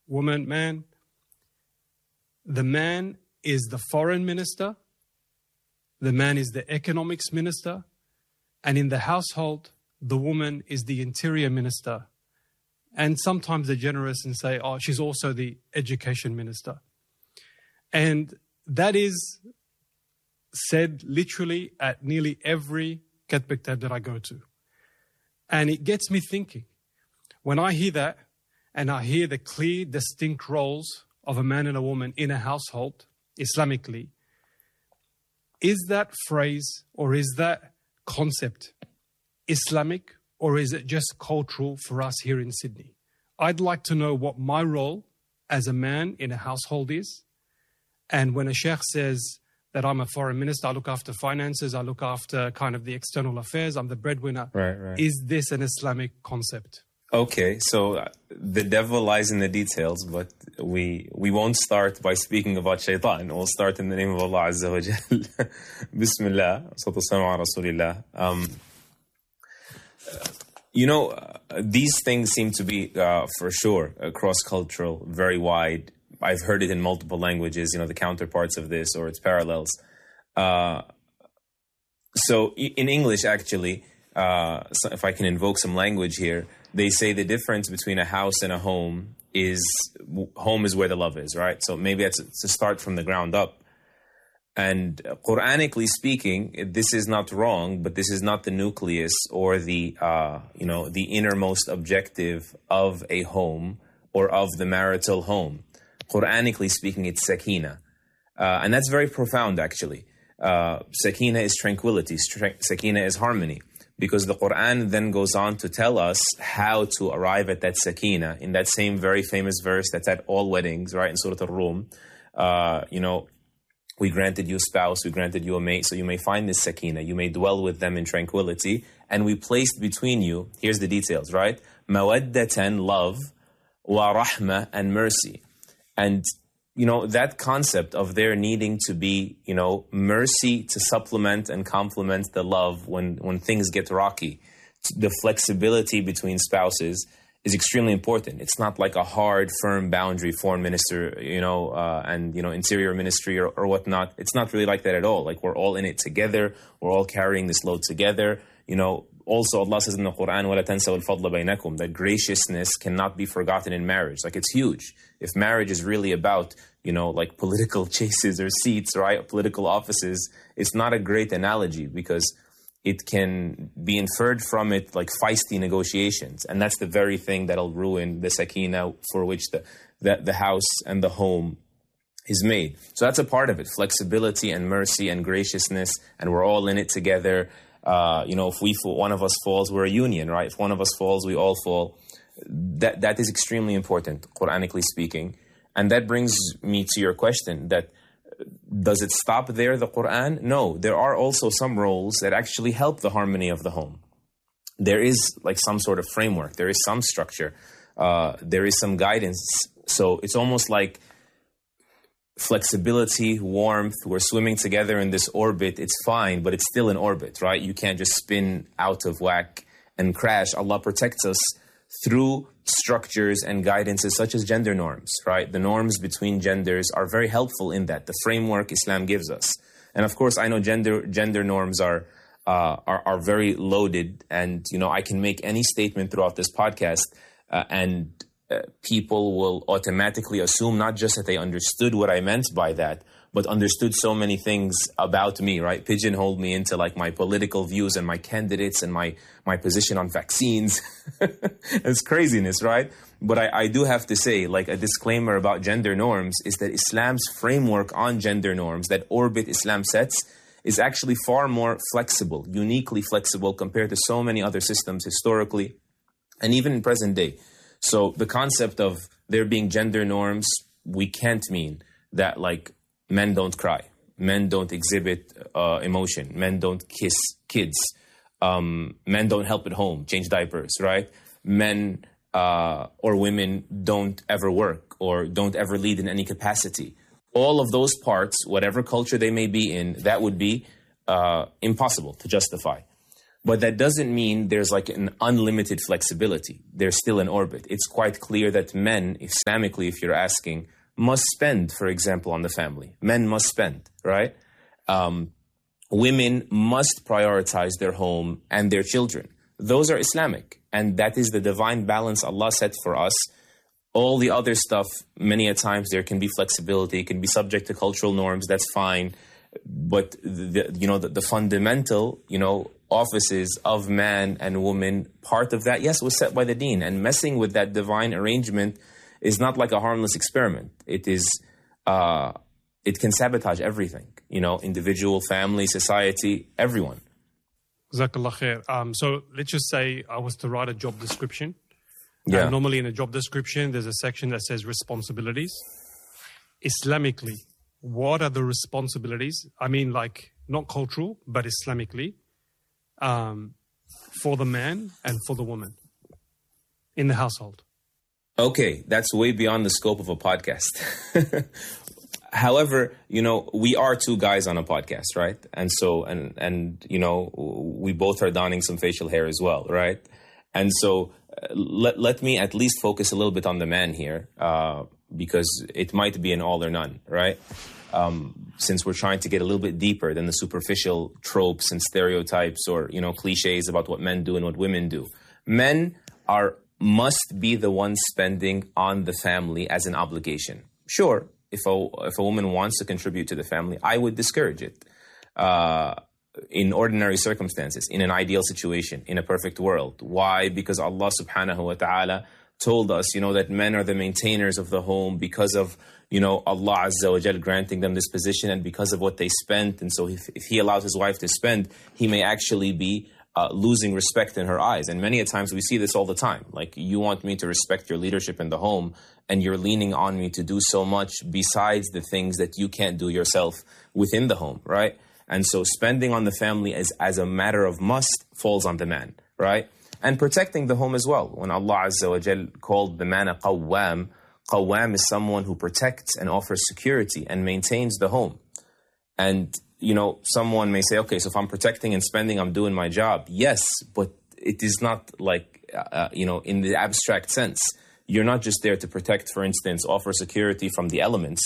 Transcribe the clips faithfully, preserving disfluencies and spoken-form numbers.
woman, man. The man is the foreign minister. The man is the economics minister. And in the household, the woman is the interior minister. And sometimes they're generous and say, oh, she's also the education minister. And that is said literally at nearly every Katb Kitab that I go to. And it gets me thinking. When I hear that, and I hear the clear, distinct roles of a man and a woman in a household, Islamically, is that phrase or is that concept Islamic, or is it just cultural for us here in Sydney? I'd like to know what my role as a man in a household is. And when a sheikh says that I'm a foreign minister, I look after finances, I look after kind of the external affairs, I'm the breadwinner. Right, right. Is this an Islamic concept? Okay, so uh, the devil lies in the details, but we we won't start by speaking about shaitan. We'll start in the name of Allah Azza wa Jal. Bismillah, salatu wassalamu ala Rasulillah. Um, you know, uh, these things seem to be, uh, for sure, uh, cross-cultural, very wide. I've heard it in multiple languages, you know, the counterparts of this or its parallels. Uh, so in English, actually, uh, so if I can invoke some language here, they say the difference between a house and a home is home is where the love is, right? So maybe that's to start from the ground up. And Quranically speaking, this is not wrong, but this is not the nucleus or the, uh, you know, the innermost objective of a home or of the marital home. Quranically speaking, it's sakina. Uh, and that's very profound, actually. Uh, sakina is tranquility. Sakina is harmony. Because the Quran then goes on to tell us how to arrive at that sakina in that same very famous verse that's at all weddings, right, in Surah Al-Rum. Uh, you know, we granted you a spouse, we granted you a mate, so you may find this sakina, you may dwell with them in tranquility, and we placed between you, here's the details, right, mawaddatan, love, wa rahma, and mercy. And you know, that concept of there needing to be, you know, mercy to supplement and complement the love when, when things get rocky, the flexibility between spouses is extremely important. It's not like a hard, firm boundary, foreign minister, you know, uh, and, you know, interior ministry or, or whatnot. It's not really like that at all. Like, we're all in it together. We're all carrying this load together. You know, also Allah says in the Quran, وَلَا تَنْسَوْا الْفَضْلَ بَيْنَكُمْ, that graciousness cannot be forgotten in marriage. Like, it's huge. If marriage is really about, you know, like political chases or seats, right, political offices, it's not a great analogy because it can be inferred from it like feisty negotiations. And that's the very thing that'll ruin the sakina for which the, the, the house and the home is made. So that's a part of it, flexibility and mercy and graciousness, and we're all in it together. Uh, you know, if we one of us falls, we're a union, right? If one of us falls, we all fall. That that is extremely important, Quranically speaking. And that brings me to your question, that does it stop there, the Quran? No, there are also some roles that actually help the harmony of the home. There is like some sort of framework. There is some structure. Uh, there is some guidance. So it's almost like flexibility, warmth, we're swimming together in this orbit, it's fine, but it's still an orbit, right? You can't just spin out of whack and crash. Allah protects us through structures and guidances such as gender norms, right? The norms between genders are very helpful in that, the framework Islam gives us. And of course, I know gender gender norms are uh, are, are very loaded, and you know, I can make any statement throughout this podcast, uh, and Uh, people will automatically assume not just that they understood what I meant by that, but understood so many things about me, right? Pigeonhole me into like my political views and my candidates and my, my position on vaccines. It's craziness, right? But I, I do have to say, like, a disclaimer about gender norms is that Islam's framework on gender norms, that orbit Islam sets, is actually far more flexible, uniquely flexible compared to so many other systems historically and even in present day. So the concept of there being gender norms, we can't mean that like men don't cry, men don't exhibit uh, emotion, men don't kiss kids, um, men don't help at home, change diapers, right? Men uh, or women don't ever work or don't ever lead in any capacity. All of those parts, whatever culture they may be in, that would be uh, impossible to justify. But that doesn't mean there's like an unlimited flexibility. They're still in orbit. It's quite clear that men, Islamically, if you're asking, must spend, for example, on the family. Men must spend, right? Um, women must prioritize their home and their children. Those are Islamic. And that is the divine balance Allah set for us. All the other stuff, many a times there can be flexibility, it can be subject to cultural norms, that's fine. But, the, you know, the, the fundamental, you know, offices of man and woman, part of that, yes, was set by the deen. And messing with that divine arrangement is not like a harmless experiment. It is, uh, it can sabotage everything, you know, individual, family, society, everyone. Jazakallah khair. Um, so let's just say I was to write a job description. Yeah. Uh, normally in a job description, there's a section that says responsibilities. Islamically, what are the responsibilities? I mean, like, not cultural, but Islamically, um, for the man and for the woman in the household. Okay, that's way beyond the scope of a podcast. However, you know, we are two guys on a podcast, right? And so, and, and you know, we both are donning some facial hair as well, right? And so uh, let, let me at least focus a little bit on the man here, uh, because it might be an all or none, right? Um, since we're trying to get a little bit deeper than the superficial tropes and stereotypes or, you know, cliches about what men do and what women do. Men are must be the ones spending on the family as an obligation. Sure, if a, if a woman wants to contribute to the family, I would discourage it. Uh, in ordinary circumstances, in an ideal situation, in a perfect world. Why? Because Allah subhanahu wa ta'ala told us, you know, that men are the maintainers of the home because of, you know, Allah Azza wa Jal granting them this position and because of what they spent. And so if, if he allows his wife to spend, he may actually be uh, losing respect in her eyes. And many a times we see this all the time. Like, you want me to respect your leadership in the home and you're leaning on me to do so much besides the things that you can't do yourself within the home, right? And so spending on the family as, as a matter of must falls on the man, right? And protecting the home as well. When Allah Azza wa Jal called the man a qawwam, qawwam is someone who protects and offers security and maintains the home. And, you know, someone may say, okay, so if I'm protecting and spending, I'm doing my job. Yes, but it is not like, uh, you know, in the abstract sense. You're not just there to protect, for instance, offer security from the elements,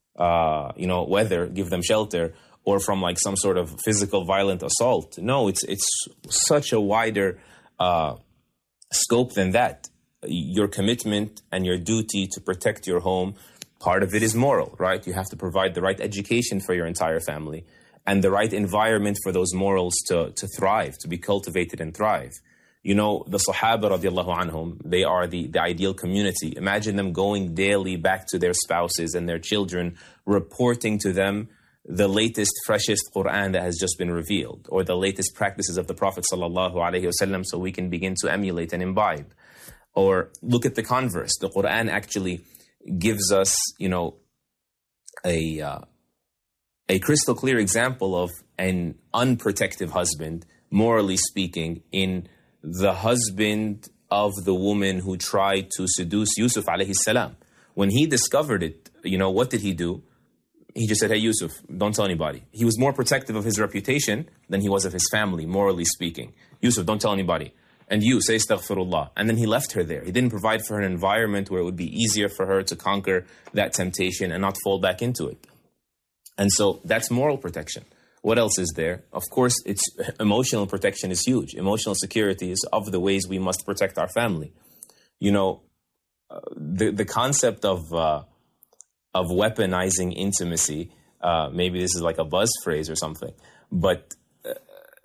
uh, you know, weather, give them shelter, or from like some sort of physical violent assault. No, it's it's such a wider uh, scope than that. Your commitment and your duty to protect your home, part of it is moral, right? You have to provide the right education for your entire family and the right environment for those morals to, to thrive, to be cultivated and thrive. You know, the Sahaba radiallahu anhum, they are the, the ideal community. Imagine them going daily back to their spouses and their children, reporting to them the latest, freshest Quran that has just been revealed, or the latest practices of the Prophet sallallahu alaihi wasallam, so we can begin to emulate and imbibe. Or look at the converse. The Quran actually gives us, you know, a uh, a crystal clear example of an unprotective husband, morally speaking, in the husband of the woman who tried to seduce Yusuf alayhi salam. When he discovered it, you know, what did he do? He just said, hey, Yusuf, don't tell anybody. He was more protective of his reputation than he was of his family, morally speaking. Yusuf, don't tell anybody. And you, say astaghfirullah. And then he left her there. He didn't provide for her an environment where it would be easier for her to conquer that temptation and not fall back into it. And so that's moral protection. What else is there? Of course, it's emotional protection is huge. Emotional security is of the ways we must protect our family. You know, uh, the, the concept of... Uh, of weaponizing intimacy, uh, maybe this is like a buzz phrase or something, but uh,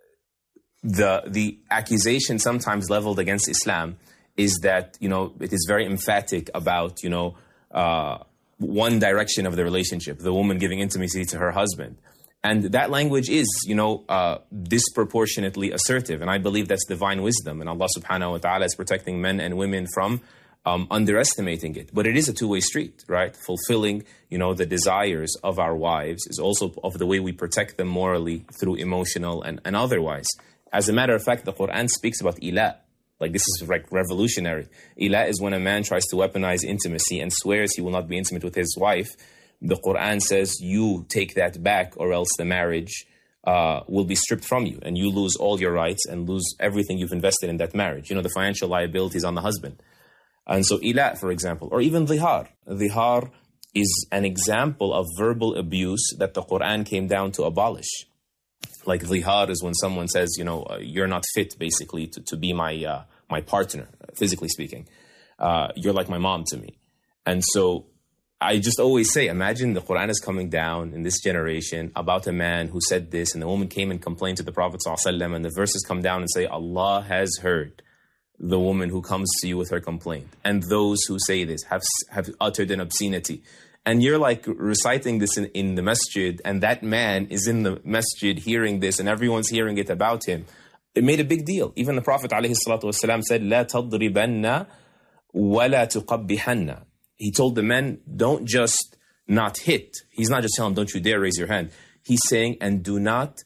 the the accusation sometimes leveled against Islam is that, you know, it is very emphatic about, you know, uh, one direction of the relationship, the woman giving intimacy to her husband. And that language is, you know, uh, disproportionately assertive, and I believe that's divine wisdom, and Allah subhanahu wa ta'ala is protecting men and women from Um, underestimating it. But it is a two-way street, right? Fulfilling, you know, the desires of our wives is also of the way we protect them morally through emotional and, and otherwise. As a matter of fact, the Quran speaks about ila. Like, this is like revolutionary. Ila is when a man tries to weaponize intimacy and swears he will not be intimate with his wife. The Quran says, you take that back or else the marriage uh, will be stripped from you, and you lose all your rights and lose everything you've invested in that marriage. You know, the financial liabilities on the husband. And so ila, for example, or even dhihar. Dhihar is an example of verbal abuse that the Quran came down to abolish. Like dhihar is when someone says, you know, uh, you're not fit, basically, to, to be my uh, my partner, physically speaking. Uh, you're like my mom to me. And so I just always say, imagine the Quran is coming down in this generation about a man who said this, and the woman came and complained to the Prophet ﷺ, and the verses come down and say, Allah has heard the woman who comes to you with her complaint, and those who say this have have uttered an obscenity. And you're like reciting this in, in the masjid, and that man is in the masjid hearing this, and everyone's hearing it about him. It made a big deal. Even the Prophet ﷺ said, "La tadribanna wa la tuqabbihanna." He told the men, don't just not hit. He's not just telling them, don't you dare raise your hand. He's saying, and do not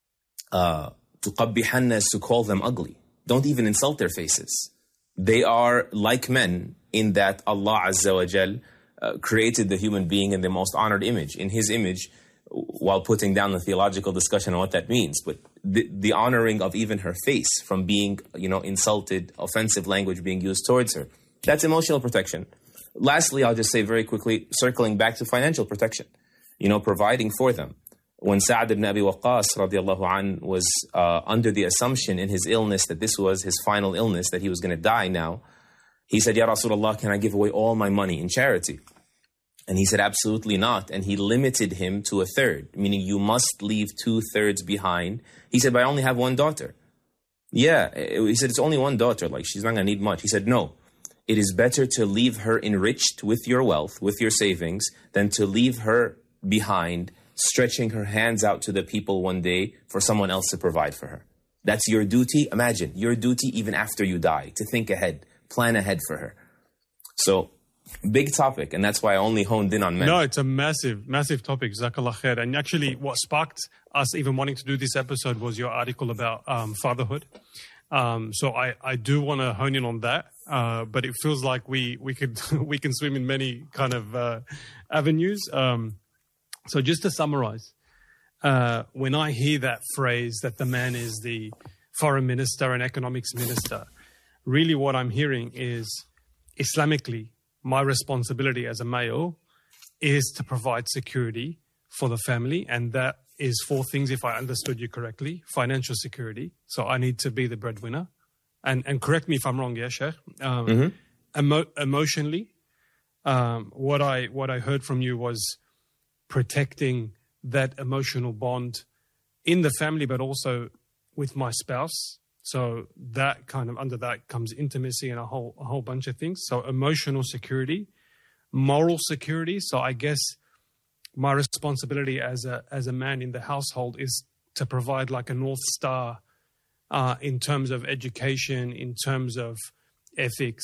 uh, tuqabbihanna is to call them ugly. Don't even insult their faces. They are like men in that Allah Azza wa Jal uh, created the human being in the most honored image, in his image, while putting down the theological discussion on what that means. But the, the honoring of even her face from being, you know, insulted, offensive language being used towards her. That's emotional protection. Lastly, I'll just say very quickly, circling back to financial protection, you know, providing for them. When Sa'ad ibn Abi Waqqas radiallahu anh was uh, under the assumption in his illness that this was his final illness, that he was going to die now, he said, Ya Rasulullah, can I give away all my money in charity? And he said, absolutely not. And he limited him to a third, meaning you must leave two thirds behind. He said, but I only have one daughter. Yeah, he said, it's only one daughter, like she's not going to need much. He said, no. It is better to leave her enriched with your wealth, with your savings, than to leave her behind, stretching her hands out to the people one day for someone else to provide for her. That's your duty. Imagine, your duty even after you die, to think ahead, plan ahead for her. So, big topic, and that's why I only honed in on men. No, it's a massive, massive topic, Jazakallah khair. And actually, what sparked us even wanting to do this episode was your article about um, fatherhood. Um, so I, I do want to hone in on that, uh, but it feels like we we could we can swim in many kind of uh, avenues. Um, so just to summarize, uh, when I hear that phrase that the man is the foreign minister and economics minister, really what I'm hearing is Islamically, my responsibility as a male is to provide security for the family, and that is four things, if I understood you correctly. Financial security. So I need to be the breadwinner. And and correct me if I'm wrong, yeah, Sheikh. Um, mm-hmm. emo- emotionally, um, what I what I heard from you was protecting that emotional bond in the family, but also with my spouse. So that kind of, under that comes intimacy and a whole a whole bunch of things. So emotional security, moral security. So I guess my responsibility as a as a man in the household is to provide like a North Star uh, in terms of education, in terms of ethics,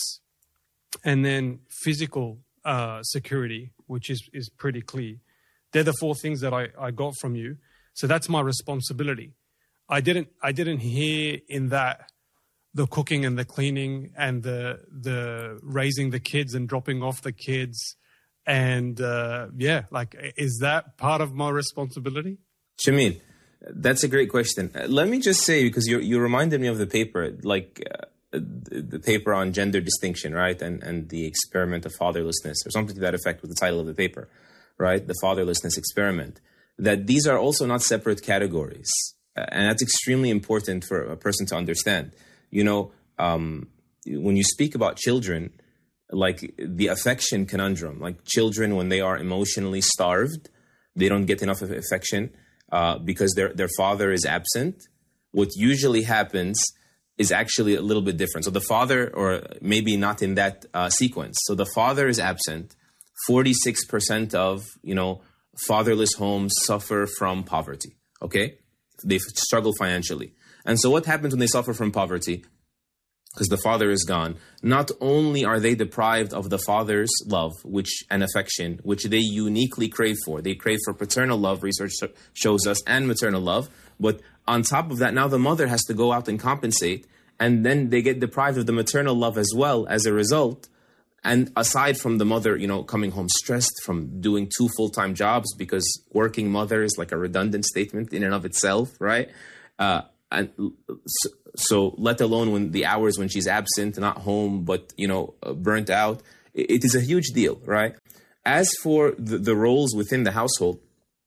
and then physical uh, security, which is, is pretty clear. They're the four things that I, I got from you. So that's my responsibility. I didn't I didn't hear in that the cooking and the cleaning and the the raising the kids and dropping off the kids. And uh, yeah, like, is that part of my responsibility? Shamil, that's a great question. Uh, let me just say, because you you reminded me of the paper, like uh, the paper on gender distinction, right? And and the experiment of fatherlessness, or something to that effect, with the title of the paper, right? The fatherlessness experiment. That these are also not separate categories. Uh, and that's extremely important for a person to understand. You know, um, when you speak about children, like the affection conundrum, like children, when they are emotionally starved, they don't get enough of affection uh, because their, their father is absent. What usually happens is actually a little bit different. So the father, or maybe not in that uh, sequence. So the father is absent. forty-six percent of, you know, fatherless homes suffer from poverty, okay? They struggle financially. And so what happens when they suffer from poverty? Because the father is gone, not only are they deprived of the father's love which and affection, which they uniquely crave for. They crave for paternal love, research shows us, and maternal love. But on top of that, now the mother has to go out and compensate, and then they get deprived of the maternal love as well as a result. and aside from the mother, you know, coming home stressed from doing two full-time jobs, because working mother is like a redundant statement in and of itself, right? Uh, and so, so let alone when the hours when she's absent, not home, but, you know, burnt out, it, it is a huge deal, right? As for the, the roles within the household,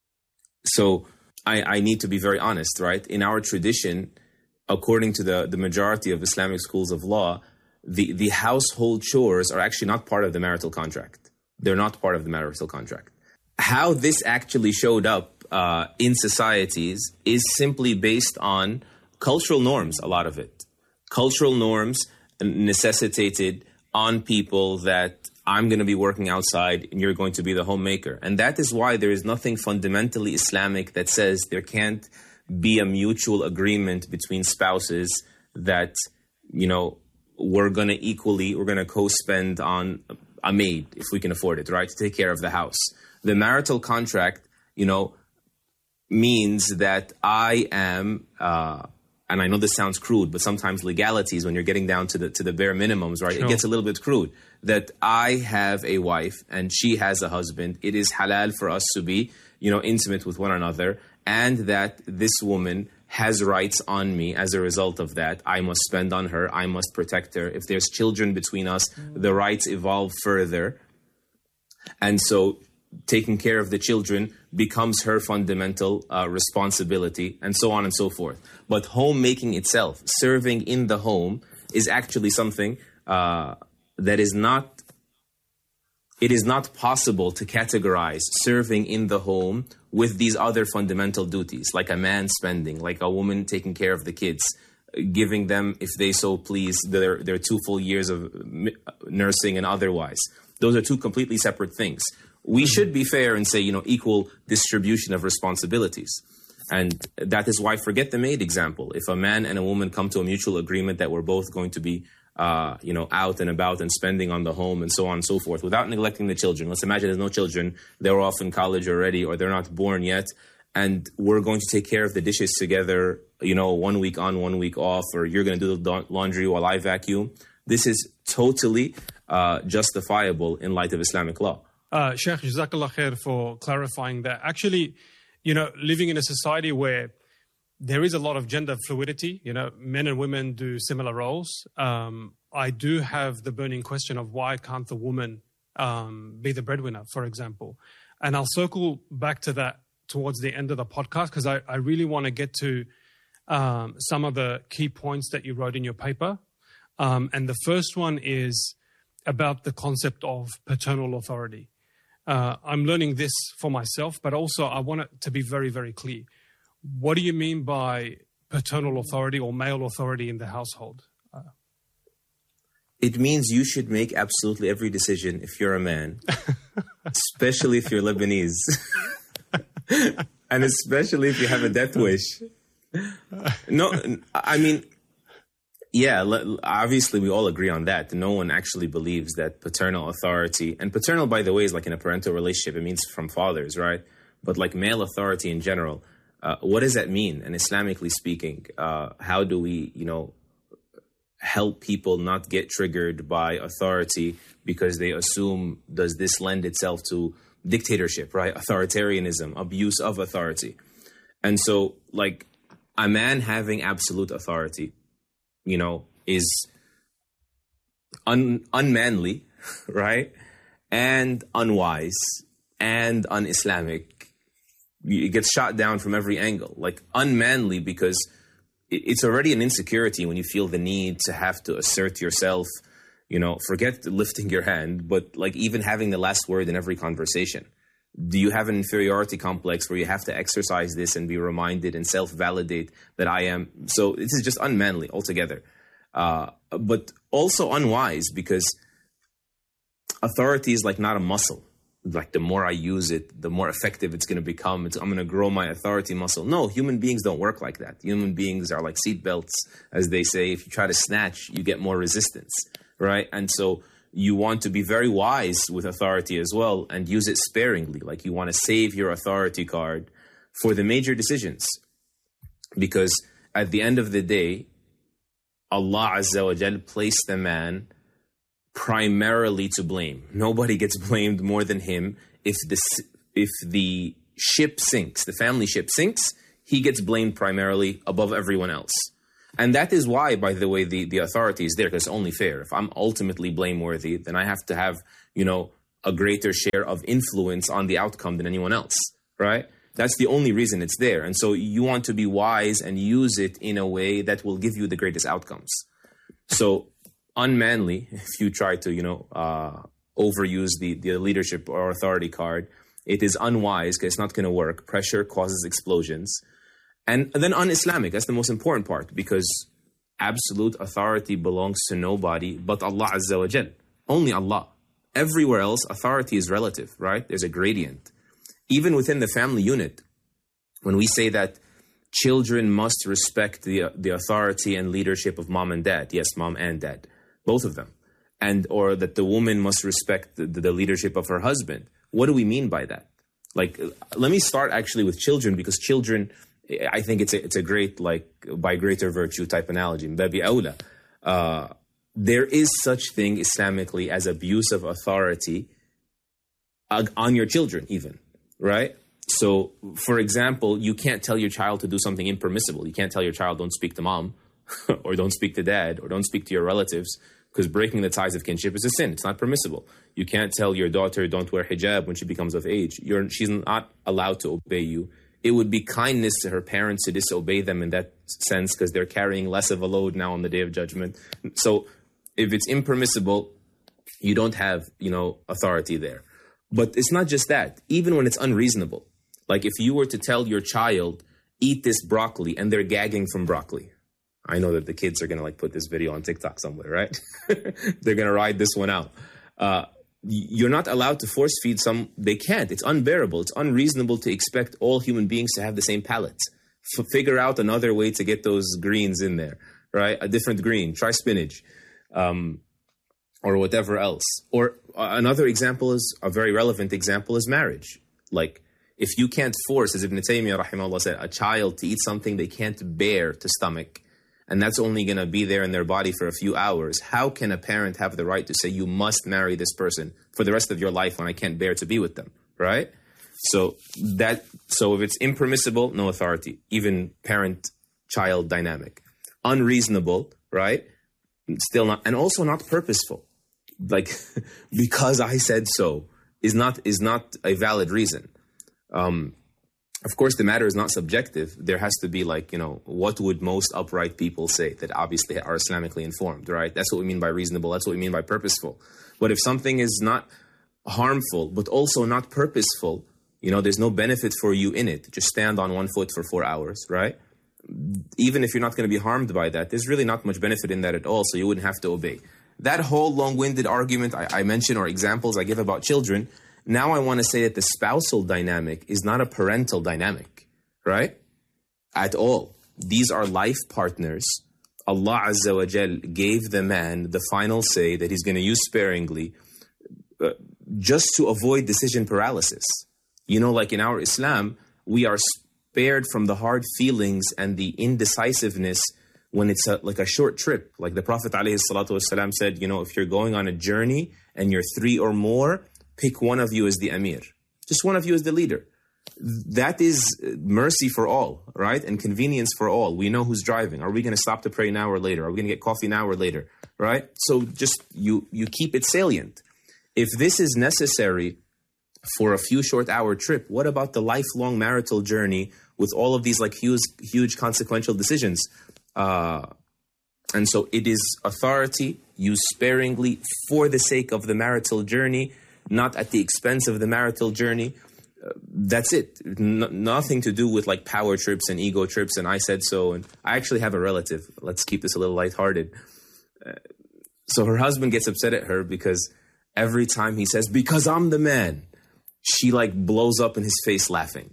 so I, I need to be very honest, right? In our tradition, according to the, the majority of Islamic schools of law, the, the household chores are actually not part of the marital contract. They're not part of the marital contract. How this actually showed up uh, in societies is simply based on cultural norms, a lot of it. Cultural norms necessitated on people that I'm going to be working outside and you're going to be the homemaker. And that is why there is nothing fundamentally Islamic that says there can't be a mutual agreement between spouses that, you know, we're going to equally, we're going to co-spend on a maid if we can afford it, right? To take care of the house. The marital contract, you know, means that I am, uh, and I know this sounds crude, but sometimes legalities, when you're getting down to the to the bare minimums, right, sure, it gets a little bit crude, that I have a wife and she has a husband. It is halal for us to be, you know, intimate with one another, and that this woman has rights on me as a result of that. I must spend on her. I must protect her. If there's children between us, the rights evolve further. And so taking care of the children becomes her fundamental uh, responsibility, and so on and so forth. But homemaking itself, serving in the home, is actually something uh, that is not, it is not possible to categorize serving in the home with these other fundamental duties, like a man spending, like a woman taking care of the kids, giving them, if they so please, their, their two full years of nursing and otherwise. Those are two completely separate things. We should be fair and say, you know, equal distribution of responsibilities. And that is why, forget the maid example. If a man and a woman come to a mutual agreement that we're both going to be, uh, you know, out and about and spending on the home and so on and so forth, without neglecting the children. Let's imagine there's no children. They're off in college already, or they're not born yet. And we're going to take care of the dishes together, you know, one week on, one week off, or you're going to do the laundry while I vacuum. This is totally uh, justifiable in light of Islamic law. Uh, Sheikh, Jazakallah khair for clarifying that. Actually, you know, living in a society where there is a lot of gender fluidity, you know, men and women do similar roles. Um, I do have the burning question of why can't the woman um, be the breadwinner, for example? And I'll circle back to that towards the end of the podcast, because I, I really want to get to um, some of the key points that you wrote in your paper. Um, and the first one is about the concept of paternal authority. Uh, I'm learning this for myself, but also I want it to be very, very clear. What do you mean by paternal authority or male authority in the household? Uh, it means you should make absolutely every decision if you're a man, especially if you're Lebanese, and especially if you have a death wish. No, I mean... Yeah, obviously we all agree on that. No one actually believes that paternal authority, and paternal, by the way, is like in a parental relationship. It means from fathers, right? But like male authority in general, uh, what does that mean? And Islamically speaking, uh, how do we, you know, help people not get triggered by authority because they assume, does this lend itself to dictatorship, right? Authoritarianism, abuse of authority. And so like a man having absolute authority, you know, is un- unmanly, right? And unwise and un-Islamic. It gets shot down from every angle. Like unmanly because it's already an insecurity when you feel the need to have to assert yourself, you know, forget lifting your hand, but like even having the last word in every conversation. Do you have an inferiority complex where you have to exercise this and be reminded and self-validate that I am? So this is just unmanly altogether. Uh, but also unwise because authority is like not a muscle. Like the more I use it, the more effective it's going to become. It's, I'm going to grow my authority muscle. No, human beings don't work like that. Human beings are like seatbelts, as they say. If you try to snatch, you get more resistance, right? And so you want to be very wise with authority as well and use it sparingly. Like you want to save your authority card for the major decisions. Because at the end of the day, Allah Azza wa Jal placed the man primarily to blame. Nobody gets blamed more than him. If the, if the ship sinks, the family ship sinks, he gets blamed primarily above everyone else. And that is why, by the way, the, the authority is there, because it's only fair. If I'm ultimately blameworthy, then I have to have, you know, a greater share of influence on the outcome than anyone else, right? That's the only reason it's there. And so you want to be wise and use it in a way that will give you the greatest outcomes. So unmanly, if you try to, you know, uh, overuse the, the leadership or authority card, it is unwise because it's not going to work. Pressure causes explosions. And then un-Islamic, that's the most important part, because absolute authority belongs to nobody but Allah Azza wa Jal. Only Allah. Everywhere else, authority is relative, right? There's a gradient. Even within the family unit, when we say that children must respect the, the authority and leadership of mom and dad, yes, mom and dad, both of them, and or that the woman must respect the, the leadership of her husband, what do we mean by that? Like, let me start actually with children, because children, I think it's a, it's a great, like, by greater virtue type analogy. Babi awla. Uh, there is such thing Islamically as abuse of authority uh, on your children even, right? So, for example, you can't tell your child to do something impermissible. You can't tell your child, don't speak to mom or don't speak to dad or don't speak to your relatives, because breaking the ties of kinship is a sin. It's not permissible. You can't tell your daughter, don't wear hijab when she becomes of age. You're, she's not allowed to obey you. It would be kindness to her parents to disobey them in that sense, because they're carrying less of a load now on the Day of Judgment. So if it's impermissible, you don't have, you know, authority there. But it's not just that. Even when it's unreasonable, like if you were to tell your child, eat this broccoli, and they're gagging from broccoli. I know that the kids are going to like put this video on TikTok somewhere, right? They're going to ride this one out. Uh, you're not allowed to force feed some. They can't. It's unbearable. It's unreasonable to expect all human beings to have the same palates. F- figure out another way to get those greens in there, right? A different green. Try spinach. Um, or whatever else. Or uh, another example is, a very relevant example is marriage. Like, if you can't force, as Ibn Taymiyyah rahimahullah said, a child to eat something they can't bear to stomach, and that's only going to be there in their body for a few hours, how can a parent have the right to say, you must marry this person for the rest of your life when I can't bear to be with them, right? So that, so if it's impermissible, no authority, even parent-child dynamic. Unreasonable, right? Still not, and also not purposeful. Like, because I said so is not is not a valid reason. Um, of course, the matter is not subjective. There has to be, like, you know, what would most upright people say that obviously are Islamically informed, right? That's what we mean by reasonable. That's what we mean by purposeful. But if something is not harmful, but also not purposeful, you know, there's no benefit for you in it. Just stand on one foot for four hours, right? Even if you're not going to be harmed by that, there's really not much benefit in that at all, so you wouldn't have to obey. That whole long-winded argument I, I mentioned, or examples I give about children, now I want to say that the spousal dynamic is not a parental dynamic, right? At all. These are life partners. Allah Azza wa Jal gave the man the final say that he's going to use sparingly uh, just to avoid decision paralysis. You know, like in our Islam, we are spared from the hard feelings and the indecisiveness when it's a, like a short trip. Like the Prophet ﷺ said, you know, if you're going on a journey and you're three or more, pick one of you as the Amir. Just one of you as the leader. That is mercy for all, right? And convenience for all. We know who's driving. Are we going to stop to pray now or later? Are we going to get coffee now or later, right? So just you you keep it salient. If this is necessary for a few short hour trip, what about the lifelong marital journey with all of these like huge, huge consequential decisions? Uh, and so it is authority used sparingly for the sake of the marital journey, not at the expense of the marital journey. Uh, that's it. N- nothing to do with like power trips and ego trips and I said so. And I actually have a relative. Let's keep this a little lighthearted. Uh, so her husband gets upset at her because every time he says, because I'm the man, she like blows up in his face laughing.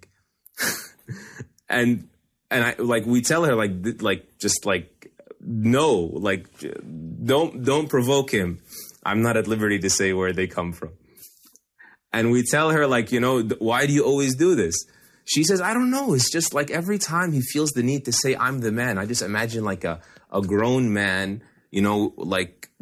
and and I like we tell her like like just like no, like don't don't provoke him. I'm not at liberty to say where they come from. And we tell her, like, you know, why do you always do this? She says, I don't know. It's just like every time he feels the need to say I'm the man, I just imagine like a, a grown man, you know, like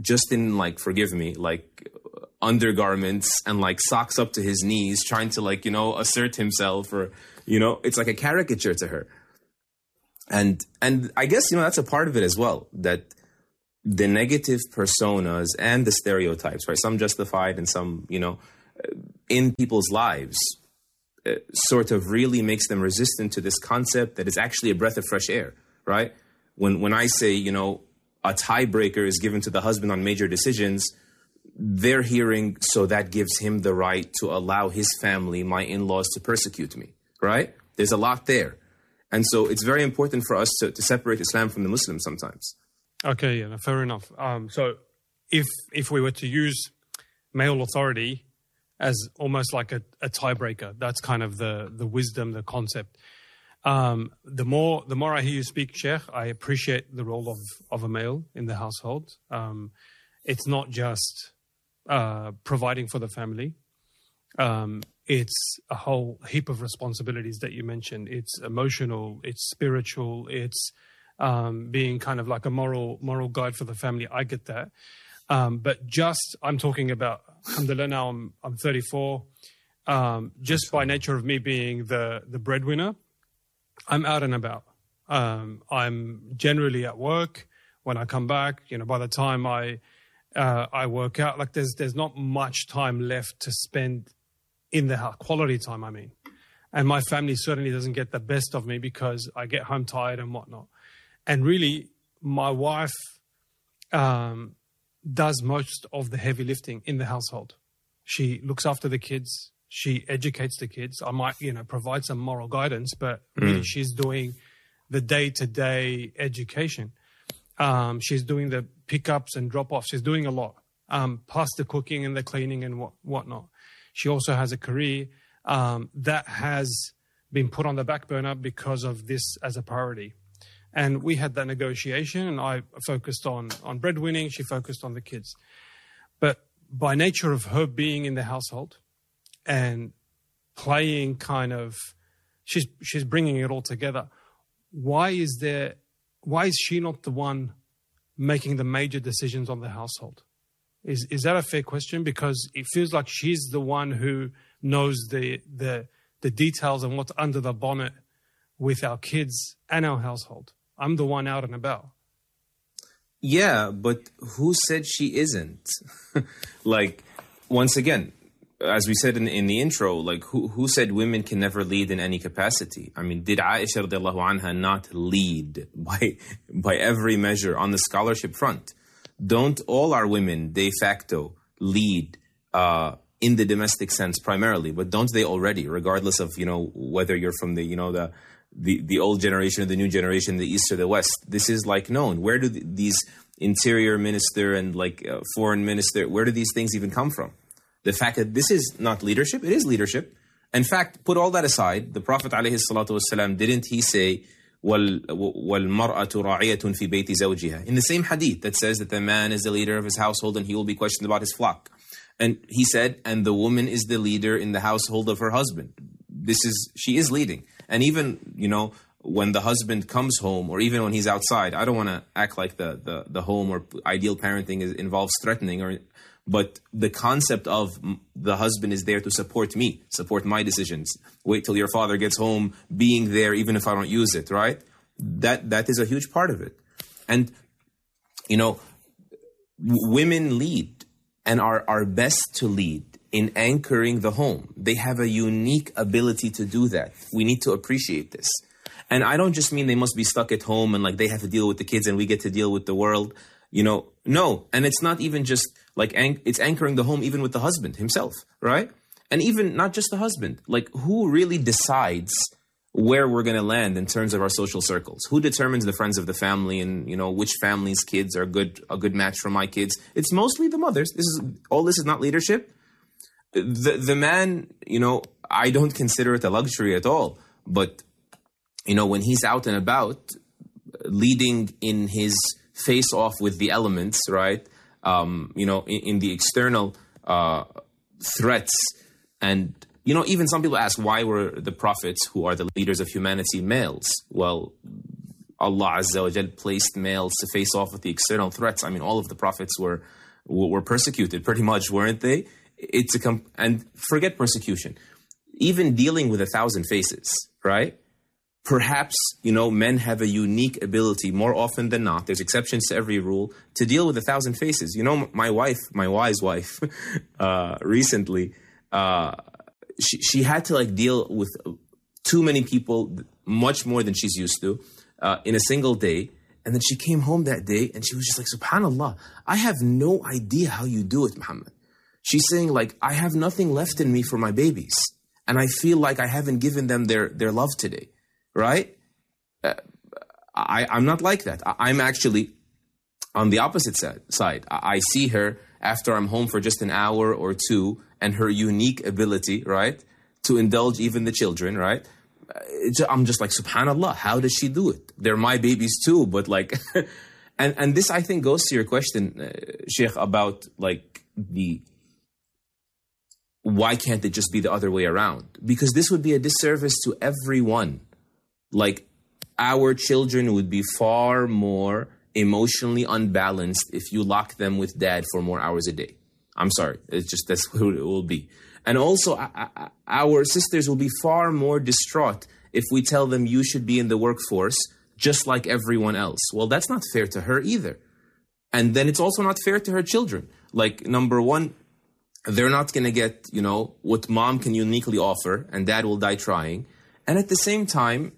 just in like, forgive me, like undergarments and like socks up to his knees, trying to like, you know, assert himself, or, you know, it's like a caricature to her. And, and I guess, you know, that's a part of it as well, that the negative personas and the stereotypes, right? Some justified and some, you know, in people's lives, uh, sort of really makes them resistant to this concept that is actually a breath of fresh air, right? When, when I say, you know, a tiebreaker is given to the husband on major decisions, they're hearing, so that gives him the right to allow his family, my in-laws, to persecute me, right? There's a lot there. And so it's very important for us to, to separate Islam from the Muslims sometimes. Okay, yeah, fair enough. Um, so if if we were to use male authority as almost like a, a tiebreaker, that's kind of the, the wisdom, the concept. Um, the more the more I hear you speak, Sheikh, I appreciate the role of, of a male in the household. Um, it's not just uh, providing for the family. Um, it's a whole heap of responsibilities that you mentioned. It's emotional, it's spiritual, it's um, being kind of like a moral moral guide for the family. I get that. Um, but just, I'm talking about, alhamdulillah, now I'm, I'm thirty-four. Um, just by nature of me being the, the breadwinner, I'm out and about. Um, I'm generally at work. When I come back, you know, by the time I uh, I work out, like there's there's not much time left to spend in the house, quality time, I mean. And my family certainly doesn't get the best of me because I get home tired and whatnot. And really, my wife um, does most of the heavy lifting in the household. She looks after the kids. She educates the kids. I might, you know, provide some moral guidance, but really mm. she's doing the day-to-day education. Um, she's doing the pickups and drop-offs. She's doing a lot, um, plus the cooking and the cleaning and what whatnot. She also has a career um, that has been put on the back burner because of this as a priority. And we had that negotiation, and I focused on, on breadwinning. She focused on the kids. But by nature of her being in the household and playing kind of, she's she's bringing it all together. Why is there? Why is she not the one making the major decisions on the household? Is is that a fair question? Because it feels like she's the one who knows the the the details and what's under the bonnet with our kids and our household. I'm the one out and about. Yeah, but who said she isn't? Like, once again, as we said in, in the intro, like who who said women can never lead in any capacity? I mean, did Aisha radiallahu anha not lead by by every measure on the scholarship front? Don't all our women de facto lead uh, in the domestic sense primarily? But don't they already, regardless of, you know, whether you're from the, you know, the the, the old generation or the new generation, the East or the West? This is like known. Where do th- these interior minister and like uh, foreign minister, where do these things even come from? The fact that this is not leadership, it is leadership. In fact, put all that aside, the Prophet alayhi salatu wasalam, didn't he say, وَالْمَرْأَةُ رَاعِيَةٌ فِي بَيْتِ زَوْجِهَا, in the same hadith that says that the man is the leader of his household and he will be questioned about his flock. And he said, and the woman is the leader in the household of her husband. This is, she is leading. And even, you know, when the husband comes home or even when he's outside, I don't want to act like the, the, the home or ideal parenting is, involves threatening, or, but the concept of the husband is there to support me, support my decisions. Wait till your father gets home, being there even if I don't use it, right? That that is a huge part of it. And, you know, w- women lead and are, are best to lead in anchoring the home. They have a unique ability to do that. We need to appreciate this. And I don't just mean they must be stuck at home and like they have to deal with the kids and we get to deal with the world. You know, no. And it's not even just like, an- it's anchoring the home even with the husband himself, right? And even not just the husband, like who really decides where we're going to land in terms of our social circles? Who determines the friends of the family and, you know, which family's kids are good, a good match for my kids? It's mostly the mothers. This is, all this is not leadership. The, the man, you know, I don't consider it a luxury at all, but, you know, when he's out and about leading in his face off with the elements, right? Um, you know, in, in the external uh, threats. And, you know, even some people ask, why were the prophets, who are the leaders of humanity, males? Well, Allah Azza wa Jal placed males to face off with the external threats. I mean, all of the prophets were were persecuted pretty much, weren't they? It's a comp- and forget persecution. Even dealing with a thousand faces, right? Perhaps, you know, men have a unique ability more often than not. There's exceptions to every rule to deal with a thousand faces. You know, my wife, my wise wife, uh, recently, uh, she, she had to like deal with too many people, much more than she's used to, uh, in a single day. And then she came home that day and she was just like, subhanallah, I have no idea how you do it, Muhammad. She's saying like, I have nothing left in me for my babies. And I feel like I haven't given them their, their love today, right? Uh, I, I'm not like that. I, I'm actually on the opposite side. I, I see her after I'm home for just an hour or two and her unique ability, right, to indulge even the children, right? I'm just like, subhanallah, how does she do it? They're my babies too, but like, and, and this I think goes to your question, uh, Sheikh, about like the, why can't it just be the other way around? Because this would be a disservice to everyone. Like, our children would be far more emotionally unbalanced if you lock them with dad for more hours a day. I'm sorry. It's just, that's who it will be. And also, our sisters will be far more distraught if we tell them you should be in the workforce just like everyone else. Well, that's not fair to her either. And then it's also not fair to her children. Like, number one, they're not going to get, you know, what mom can uniquely offer, and dad will die trying. And at the same time,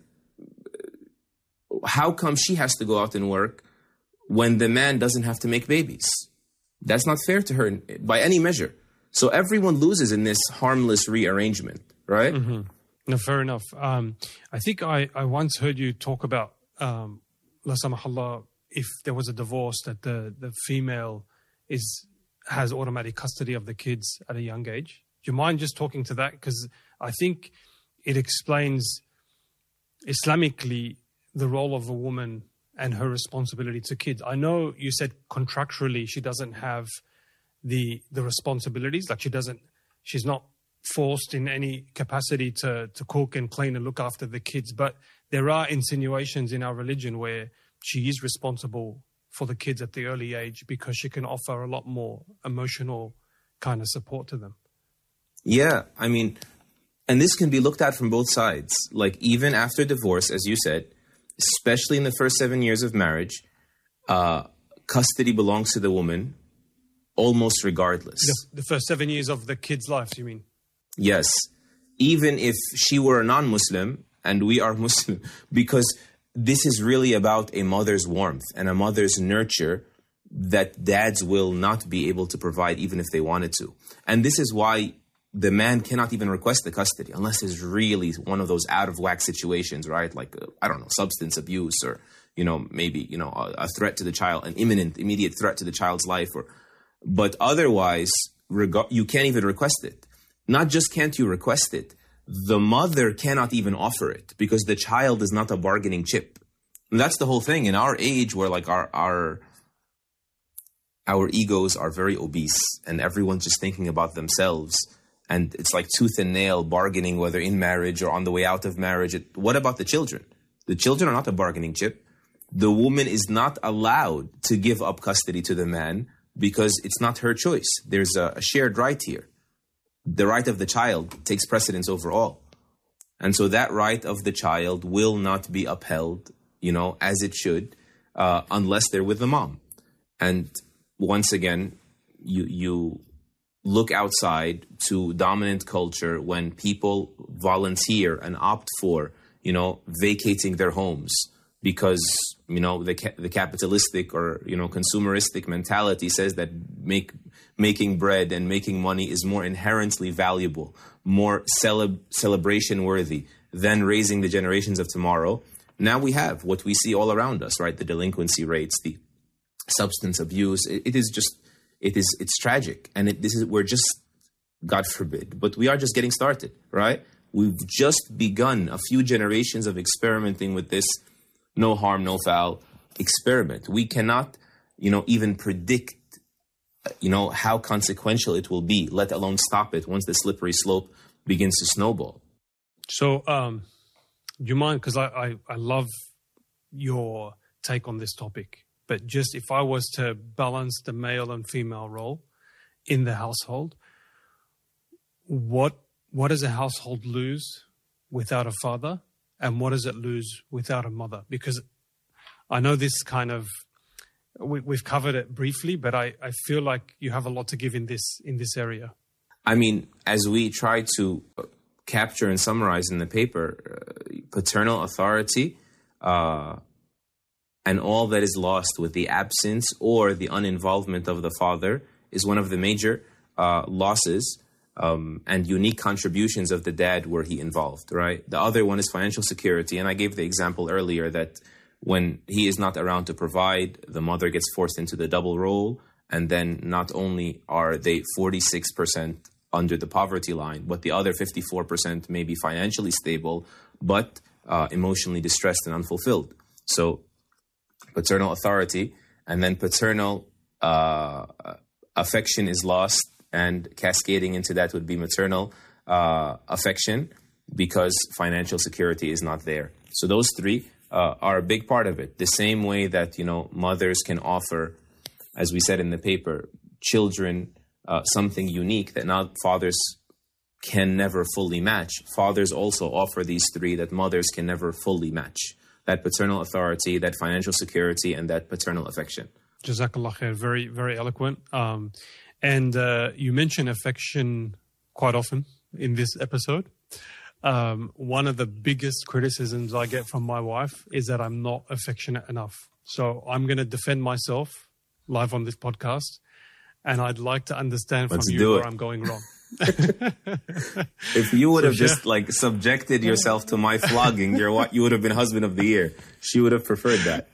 how come she has to go out and work when the man doesn't have to make babies? That's not fair to her by any measure. So everyone loses in this harmless rearrangement, right? Mm-hmm. No, fair enough. Um, I think I, I once heard you talk about, um, la samahallah, if there was a divorce, that the, the female is has automatic custody of the kids at a young age. Do you mind just talking to that? Because I think it explains Islamically the role of a woman and her responsibility to kids. I know you said contractually she doesn't have the the responsibilities, like she doesn't, she's not forced in any capacity to, to cook and clean and look after the kids. But there are insinuations in our religion where she is responsible for the kids at the early age because she can offer a lot more emotional kind of support to them. Yeah, I mean, and this can be looked at from both sides. Like, even after divorce, as you said, especially in the first seven years of marriage, uh, custody belongs to the woman almost regardless. The, the first seven years of the kid's life, you mean? Yes. Even if she were a non-Muslim and we are Muslim, because this is really about a mother's warmth and a mother's nurture that dads will not be able to provide even if they wanted to. And this is why the man cannot even request the custody unless it's really one of those out-of-whack situations, right? Like, uh, I don't know, substance abuse or, you know, maybe, you know, a, a threat to the child, an imminent, immediate threat to the child's life. Or, but otherwise, reg- you can't even request it. Not just can't you request it, the mother cannot even offer it because the child is not a bargaining chip. And that's the whole thing. In our age where like our our our egos are very obese and everyone's just thinking about themselves, and it's like tooth and nail bargaining, whether in marriage or on the way out of marriage. It, what about the children? The children are not a bargaining chip. The woman is not allowed to give up custody to the man because it's not her choice. There's a, a shared right here. The right of the child takes precedence over all. And so that right of the child will not be upheld, you know, as it should, uh, unless they're with the mom. And once again, you you look outside to dominant culture when people volunteer and opt for, you know, vacating their homes because, you know, the ca- the capitalistic or, you know, consumeristic mentality says that make making bread and making money is more inherently valuable, more cele- celebration worthy than raising the generations of tomorrow. Now we have what we see all around us, right? The delinquency rates, the substance abuse. It, it is just, it is, it's tragic. And it, this is, we're just, God forbid, but we are just getting started, right? We've just begun a few generations of experimenting with this no harm, no foul experiment. We cannot, you know, even predict, you know, how consequential it will be, let alone stop it once the slippery slope begins to snowball. So, um, do you mind? Because I, I, I love your take on this topic, but just if I was to balance the male and female role in the household, what what does a household lose without a father, and what does it lose without a mother? Because I know this kind of, we, we've covered it briefly, but I, I feel like you have a lot to give in this in this area. I mean, as we try to capture and summarize in the paper, uh, paternal authority uh, and all that is lost with the absence or the uninvolvement of the father is one of the major uh, losses um, and unique contributions of the dad were he involved, right? The other one is financial security. And I gave the example earlier that when he is not around to provide, the mother gets forced into the double role. And then not only are they forty-six percent under the poverty line, but the other fifty-four percent may be financially stable, but uh, emotionally distressed and unfulfilled. So paternal authority and then paternal uh, affection is lost, and cascading into that would be maternal uh, affection because financial security is not there. So those three uh, are a big part of it. The same way that, you know, mothers can offer, as we said in the paper, children uh, something unique that not fathers can never fully match. Fathers also offer these three that mothers can never fully match. That paternal authority, that financial security, and that paternal affection. Jazakallah khair. Very, very eloquent. Um, and uh, you mention affection quite often in this episode. Um, one of the biggest criticisms I get from my wife is that I'm not affectionate enough. So I'm going to defend myself live on this podcast, and I'd like to understand from Let's you where it. I'm going wrong. If you would So, have just Sheikh, like subjected yourself to my flogging, you're what you would have been husband of the year. She would have preferred that.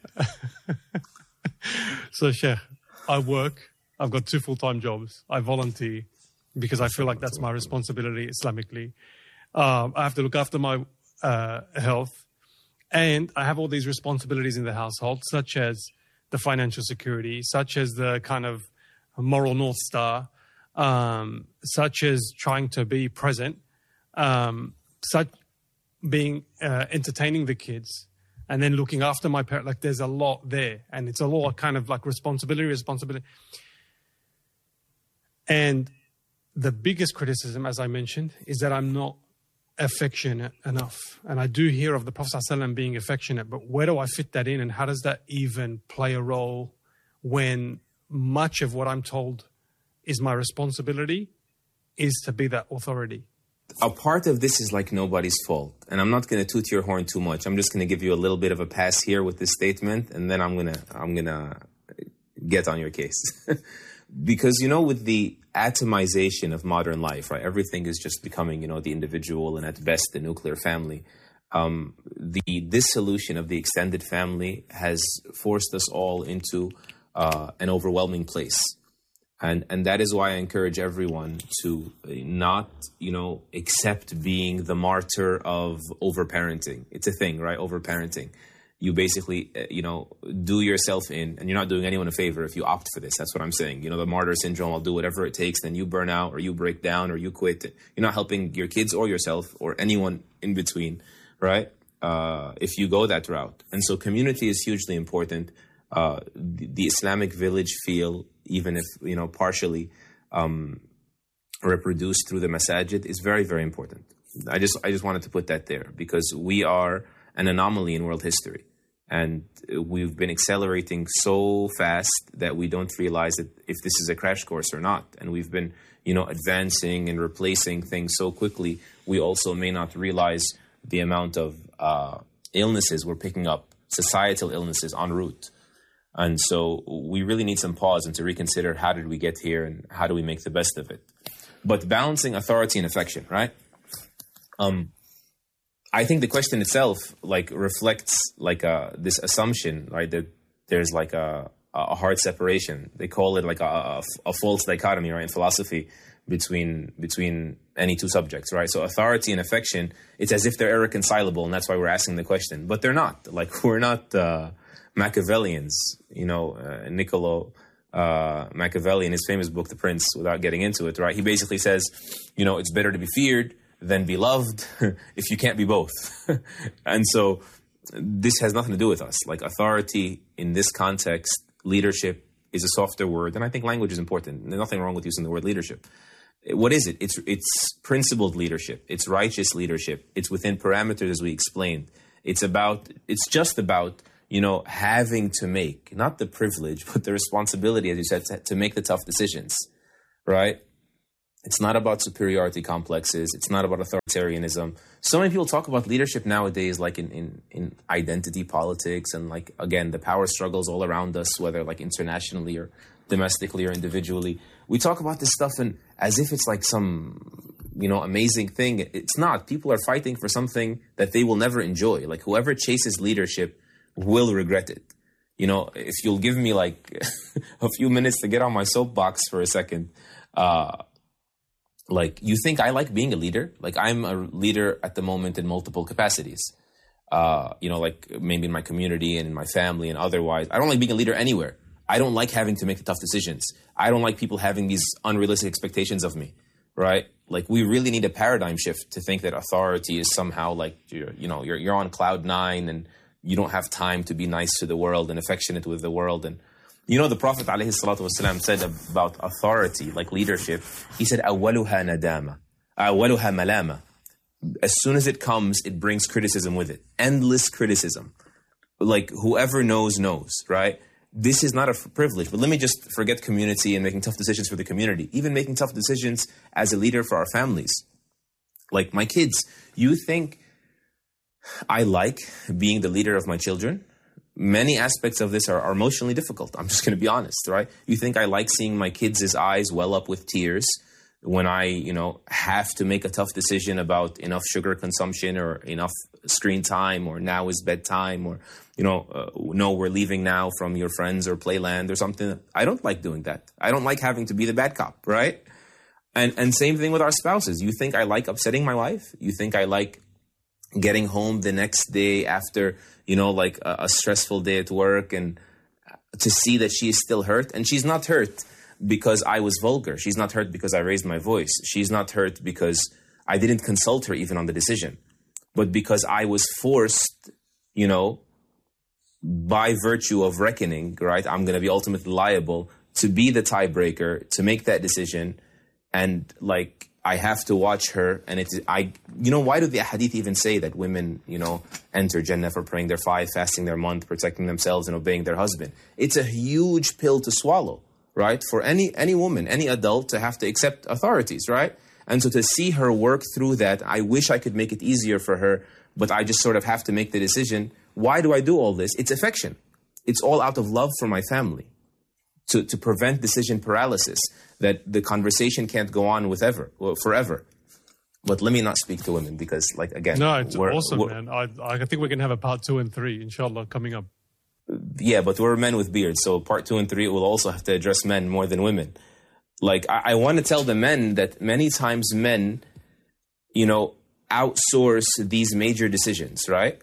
So, Sheikh, I work. I've got two full-time jobs. I volunteer because I feel like that's my responsibility Islamically. Um, I have to look after my uh, health, and I have all these responsibilities in the household, such as the financial security, such as the kind of moral North Star, um, such as trying to be present, um, such being uh, entertaining the kids, and then looking after my parents. Like, there's a lot there, and it's a lot kind of like responsibility, responsibility. And the biggest criticism, as I mentioned, is that I'm not affectionate enough. And I do hear of the Prophet ﷺ being affectionate, but where do I fit that in, and how does that even play a role when much of what I'm told is my responsibility is to be that authority? A part of this is like nobody's fault. And I'm not going to toot your horn too much. I'm just going to give you a little bit of a pass here with this statement, and then I'm going to I'm going to get on your case. Because, you know, with the atomization of modern life, right, everything is just becoming, you know, the individual and at best the nuclear family. Um, the dissolution of the extended family has forced us all into uh, an overwhelming place. And and that is why I encourage everyone to not, you know, accept being the martyr of overparenting. It's a thing, right? Overparenting. You basically, you know, do yourself in, and you're not doing anyone a favor if you opt for this. That's what I'm saying. You know, the martyr syndrome, I'll do whatever it takes, then you burn out or you break down or you quit. You're not helping your kids or yourself or anyone in between, right? Uh, if you go that route. And so community is hugely important. Uh, the, the Islamic village feel, even if, you know, partially um, reproduced through the masajid, is very, very important. I just, I just wanted to put that there because we are an anomaly in world history. And we've been accelerating so fast that we don't realize that if this is a crash course or not. And we've been, you know, advancing and replacing things so quickly, we also may not realize the amount of uh, illnesses we're picking up, societal illnesses en route. And so we really need some pause and to reconsider how did we get here and how do we make the best of it. But balancing authority and affection, right? Um, I think the question itself, like, reflects like uh, this assumption, right, that there's like a, a hard separation. They call it like a, a, a false dichotomy, right, in philosophy between between any two subjects, right? So authority and affection, it's as if they're irreconcilable, and that's why we're asking the question. But they're not. Like, we're not uh, Machiavellians, you know. Uh, Niccolo uh, Machiavelli, in his famous book, The Prince, without getting into it, right? He basically says, you know, it's better to be feared than be loved if you can't be both. And so this has nothing to do with us. Like authority in this context, leadership is a softer word, and I think language is important. There's nothing wrong with using the word leadership. What is it? It's it's principled leadership. It's righteous leadership. It's within parameters, as we explained. It's about. It's just about, you know, having to make, not the privilege, but the responsibility, as you said, to, to make the tough decisions, right? It's not about superiority complexes. It's not about authoritarianism. So many people talk about leadership nowadays, like in, in, in identity politics and like, again, the power struggles all around us, whether like internationally or domestically or individually. We talk about this stuff and as if it's like some, you know, amazing thing. It's not. People are fighting for something that they will never enjoy. Like whoever chases leadership will regret it. You know, if you'll give me like a few minutes to get on my soapbox for a second, uh, like, you think I like being a leader? Like, I'm a leader at the moment in multiple capacities. Uh, you know, like maybe in my community and in my family and otherwise. I don't like being a leader anywhere. I don't like having to make the tough decisions. I don't like people having these unrealistic expectations of me, right? Like, we really need a paradigm shift to think that authority is somehow like, you're, you know, you're you're on cloud nine and you don't have time to be nice to the world and affectionate with the world. And you know, the Prophet ﷺ said about authority, like leadership, he said, أَوَّلُهَا نَدَامَةً أَوَّلُهَا مَلَامَةً. As soon as it comes, it brings criticism with it. Endless criticism. Like, whoever knows, knows, right? This is not a privilege. But let me just forget community and making tough decisions for the community. Even making tough decisions as a leader for our families. Like, my kids, you think I like being the leader of my children? Many aspects of this are, are emotionally difficult. I'm just going to be honest, right? You think I like seeing my kids' eyes well up with tears when I, you know, have to make a tough decision about enough sugar consumption or enough screen time or now is bedtime or, you know, uh, no, we're leaving now from your friends or playland or something. I don't like doing that. I don't like having to be the bad cop, right? And and same thing with our spouses. You think I like upsetting my wife? You think I like getting home the next day after, you know, like a, a stressful day at work and to see that she is still hurt? And she's not hurt because I was vulgar. She's not hurt because I raised my voice. She's not hurt because I didn't consult her even on the decision, but because I was forced, you know, by virtue of reckoning, right? I'm going to be ultimately liable to be the tiebreaker, to make that decision. And like, I have to watch her, and it's, I, you know, why do the hadith even say that women, you know, enter Jannah for praying their five, fasting their month, protecting themselves and obeying their husband? It's a huge pill to swallow, right? For any, any woman, any adult to have to accept authorities, right? And so to see her work through that, I wish I could make it easier for her, but I just sort of have to make the decision. Why do I do all this? It's affection. It's all out of love for my family. To, to prevent decision paralysis, that the conversation can't go on with ever, well, forever. But let me not speak to women because, like, again... No, it's awesome, man. I, I think we're going to have a part two and three, inshallah, coming up. Yeah, but we're men with beards, so part two and three will also have to address men more than women. Like, I, I want to tell the men that many times men, you know, outsource these major decisions, right?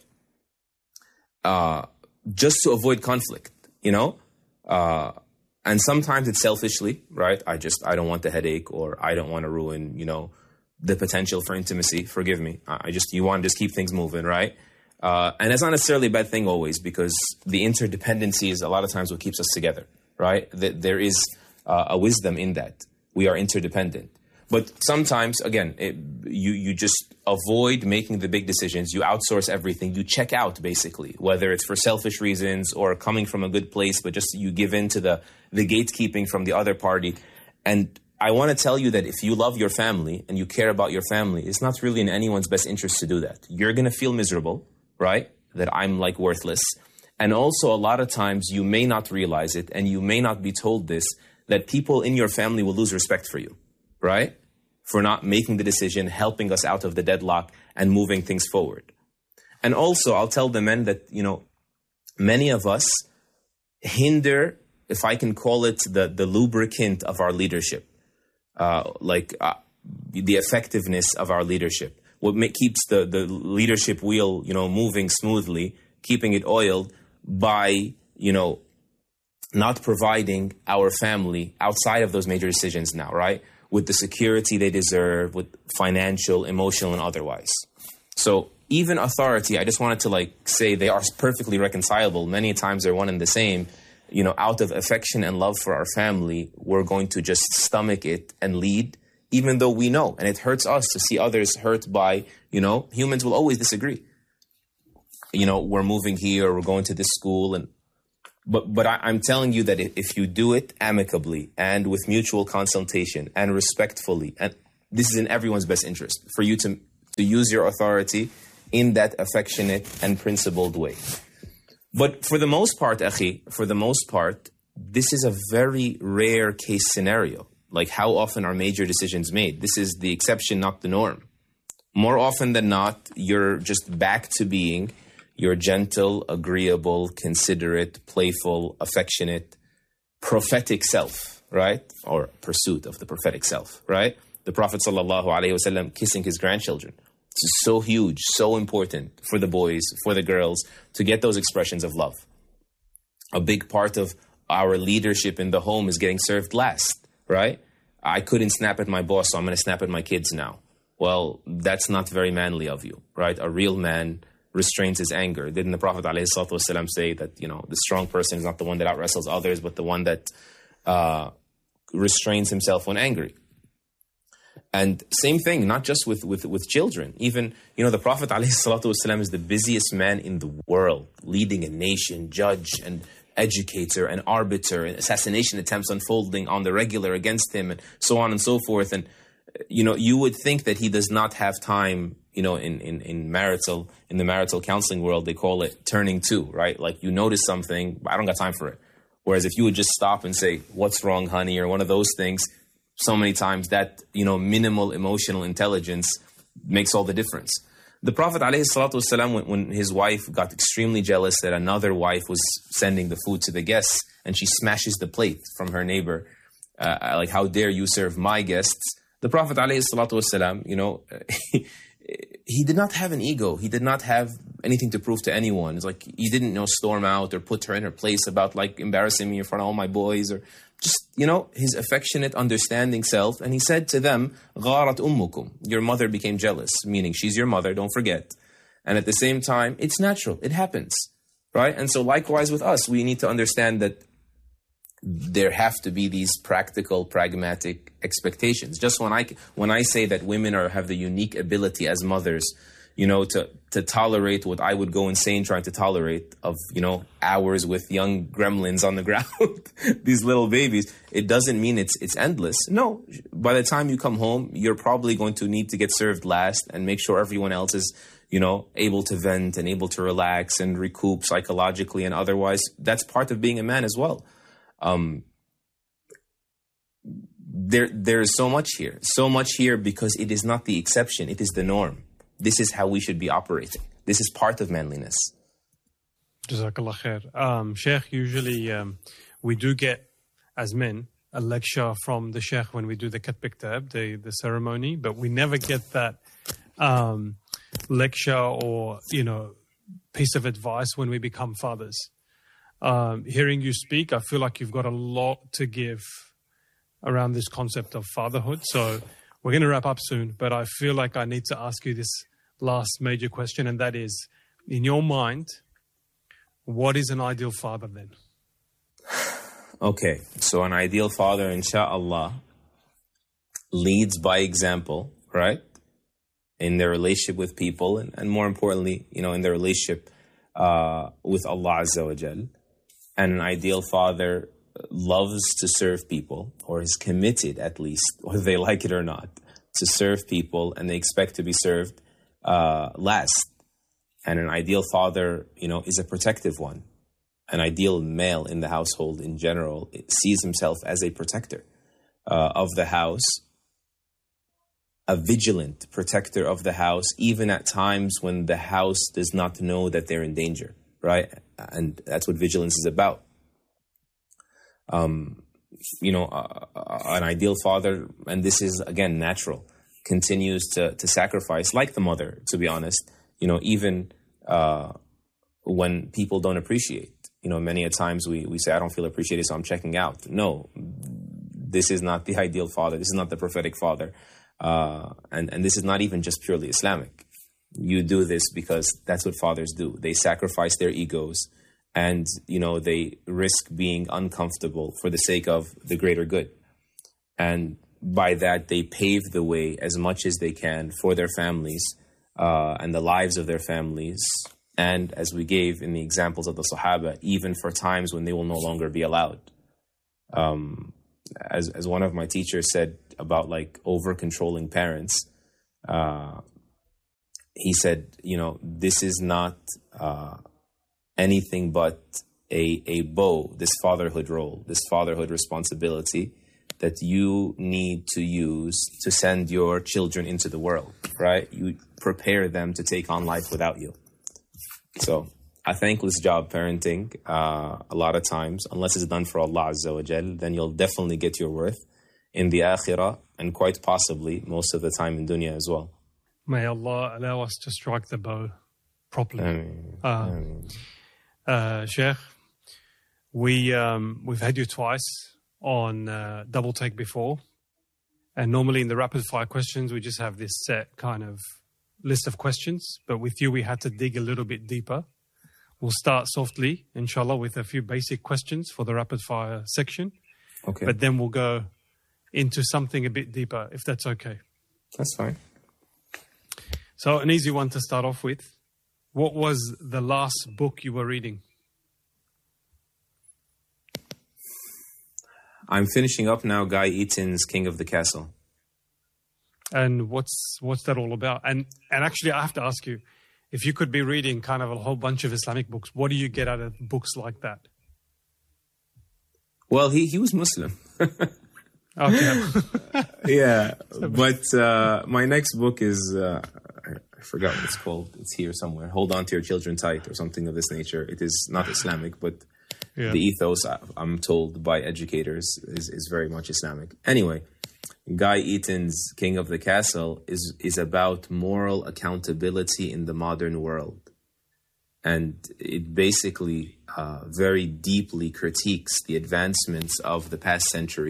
Uh, just to avoid conflict, you know? Uh... And sometimes it's selfishly, right? I just, I don't want the headache, or I don't want to ruin, you know, the potential for intimacy. Forgive me. I just, you want to just keep things moving, right? Uh, and it's not necessarily a bad thing always, because the interdependency is a lot of times what keeps us together, right? That there is uh, a wisdom in that. We are interdependent. But sometimes, again, it, you, you just avoid making the big decisions. You outsource everything. You check out, basically, whether it's for selfish reasons or coming from a good place, but just you give in to the, the gatekeeping from the other party. And I want to tell you that if you love your family and you care about your family, it's not really in anyone's best interest to do that. You're going to feel miserable, right? That I'm like worthless. And also, a lot of times you may not realize it, and you may not be told this, that people in your family will lose respect for you. Right? For not making the decision, helping us out of the deadlock and moving things forward. And also, I'll tell the men that, you know, many of us hinder, if I can call it, the, the lubricant of our leadership, uh, like uh, the effectiveness of our leadership. What make, keeps the, the leadership wheel, you know, moving smoothly, keeping it oiled by, you know, not providing our family outside of those major decisions now, right? With the security they deserve, with financial, emotional, and otherwise. So even authority, I just wanted to like say they are perfectly reconcilable. Many times they're one and the same. You know, out of affection and love for our family, we're going to just stomach it and lead, even though we know. And it hurts us to see others hurt by, you know, humans will always disagree. You know, we're moving here, we're going to this school. and But but I, I'm telling you that if you do it amicably and with mutual consultation and respectfully, and this is in everyone's best interest, for you to, to use your authority in that affectionate and principled way. But for the most part, Akhi, for the most part, this is a very rare case scenario. Like how often are major decisions made? This is the exception, not the norm. More often than not, you're just back to being your gentle, agreeable, considerate, playful, affectionate, prophetic self, right? Or pursuit of the prophetic self, right? The Prophet sallallahu alaihi wasallam kissing his grandchildren. This is so huge, so important for the boys, for the girls, to get those expressions of love. A big part of our leadership in the home is getting served last, right? I couldn't snap at my boss, so I'm going to snap at my kids now. Well, that's not very manly of you, right? A real man restrains his anger. Didn't the Prophet ﷺ say that, you know, the strong person is not the one that outwrestles others, but the one that uh, restrains himself when angry? And same thing, not just with, with, with children. Even, you know, the Prophet ﷺ is the busiest man in the world, leading a nation, judge and educator and arbiter, and assassination attempts unfolding on the regular against him, and so on and so forth. And, you know, you would think that he does not have time, you know, in, in, in marital, in the marital counseling world, they call it turning to, right? Like you notice something, I don't got time for it. Whereas if you would just stop and say, what's wrong, honey, or one of those things, so many times that, you know, minimal emotional intelligence makes all the difference. The Prophet ﷺ, when, when his wife got extremely jealous that another wife was sending the food to the guests and she smashes the plate from her neighbor, uh, like, how dare you serve my guests? The Prophet ﷺ, you know, he, he did not have an ego. He did not have anything to prove to anyone. It's like he didn't, you know, storm out or put her in her place about like embarrassing me in front of all my boys, or just, you know, his affectionate, understanding self. And he said to them, غَارَتْ أُمُّكُمْ, your mother became jealous, meaning she's your mother, don't forget. And at the same time, it's natural. It happens, right? And so likewise with us, we need to understand that there have to be these practical, pragmatic expectations. Just when I, when I say that women are, have the unique ability as mothers, you know, to, to tolerate what I would go insane trying to tolerate of, you know, hours with young gremlins on the ground, these little babies, it doesn't mean it's it's endless. No, by the time you come home, you're probably going to need to get served last and make sure everyone else is, you know, able to vent and able to relax and recoup psychologically and otherwise. That's part of being a man as well. Um, there, there is so much here, so much here because it is not the exception, it is the norm. This is how we should be operating. This is part of manliness. Jazakallah khair. Um, Sheikh, usually um, we do get, as men, a lecture from the Sheikh when we do the Katb Kitab, the, the ceremony, but we never get that um, lecture or, you know, piece of advice when we become fathers. Um, hearing you speak, I feel like you've got a lot to give around this concept of fatherhood. So we're going to wrap up soon, but I feel like I need to ask you this last major question, and that is, in your mind, what is an ideal father then? Okay, so an ideal father, insha'Allah, leads by example, right? In their relationship with people, and, and more importantly, you know, in their relationship uh, with Allah Azza wa Jal. And an ideal father loves to serve people, or is committed at least, whether they like it or not, to serve people, and they expect to be served uh, last. And an ideal father, you know, is a protective one. An ideal male in the household in general sees himself as a protector uh, of the house, a vigilant protector of the house, even at times when the house does not know that they're in danger, right? And that's what vigilance is about. Um, you know, uh, uh, an ideal father, and this is, again, natural, continues to, to sacrifice, like the mother, to be honest, you know, even uh, when people don't appreciate. You know, many a times we, we say, I don't feel appreciated, so I'm checking out. No, this is not the ideal father. This is not the prophetic father. Uh, and, and this is not even just purely Islamic. you do this because that's what fathers do. They sacrifice their egos, and you know they risk being uncomfortable for the sake of the greater good. And by that, they pave the way as much as they can for their families uh, and the lives of their families. And as we gave in the examples of the Sahaba, even for times when they will no longer be allowed. Um, as as one of my teachers said about like over controlling parents, uh, he said, you know, this is not uh, anything but a a bow, this fatherhood role, this fatherhood responsibility that you need to use to send your children into the world, right? You prepare them to take on life without you. So a thankless job parenting, uh, a lot of times, unless it's done for Allah Azza wa Jal, then you'll definitely get your worth in the akhirah, and quite possibly most of the time in dunya as well. May Allah allow us to strike the bow properly. Ameen. Uh, Ameen. uh, Sheikh, we, um, we've had you twice on uh, Double Take before. And normally in the rapid fire questions, we just have this set kind of list of questions. But with you, we had to dig a little bit deeper. We'll start softly, inshallah, with a few basic questions for the rapid fire section. Okay. But then we'll go into something a bit deeper, if that's okay. That's fine. So an easy one to start off with. What was the last book you were reading? I'm finishing up now Guy Eaton's King of the Castle. And what's what's that all about? And and actually, I have to ask you, if you could be reading kind of a whole bunch of Islamic books, what do you get out of books like that? Well, he, he was Muslim. Okay. Yeah, but uh, my next book is, uh, I forgot what it's called. It's here somewhere. Hold On to Your Children Tight, or something of this nature. It is not Islamic, but yeah. The ethos, I'm told by educators, is, is very much Islamic. Anyway, Guy Eaton's King of the Castle is, is about moral accountability in the modern world. And it basically uh, very deeply critiques the advancements of the past century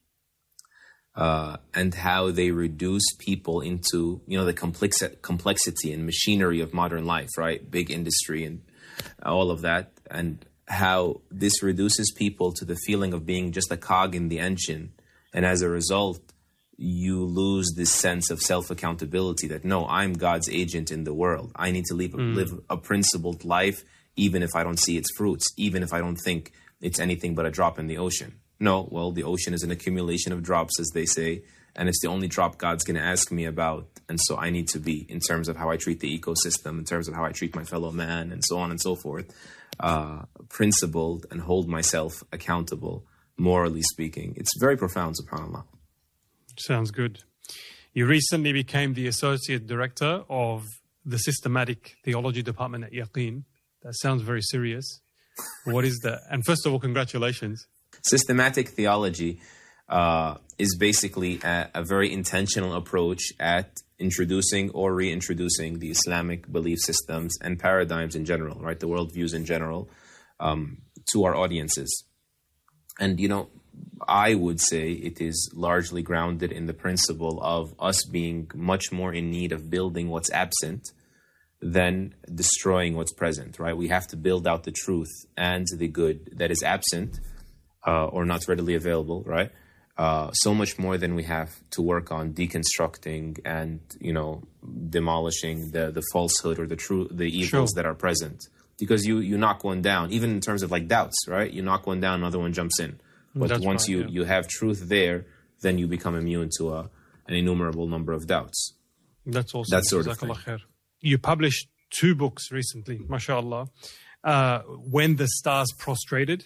uh, and how they reduce people into, you know, the complex complexity and machinery of modern life, right? Big industry and all of that. And how this reduces people to the feeling of being just a cog in the engine. And as a result, you lose this sense of self-accountability that, no, I'm God's agent in the world. I need to live, mm. live a principled life, even if I don't see its fruits, even if I don't think it's anything but a drop in the ocean. No, well, the ocean is an accumulation of drops, as they say, and it's the only drop God's going to ask me about. And so I need to be, in terms of how I treat the ecosystem, in terms of how I treat my fellow man, and so on and so forth, uh, principled and hold myself accountable, morally speaking. It's very profound, subhanAllah. Sounds good. You recently became the Associate Director of the Systematic Theology Department at Yaqeen. That sounds very serious. What is that? And first of all, congratulations. Systematic theology uh, is basically a, a very intentional approach at introducing or reintroducing the Islamic belief systems and paradigms in general, right? The worldviews in general, um, to our audiences. And, you know, I would say it is largely grounded in the principle of us being much more in need of building what's absent than destroying what's present, right? We have to build out the truth and the good that is absent uh, or not readily available, right? Uh, so much more than we have to work on deconstructing and, you know, demolishing the, the falsehood or the true, the evils sure. that are present. Because you, you knock one down, even in terms of like doubts, right? You knock one down, another one jumps in. But That's once right, you, yeah. you have truth there, then you become immune to a, an innumerable number of doubts. That's awesome. That sort of thing. You published two books recently, mashallah. Uh, When the Stars Prostrated,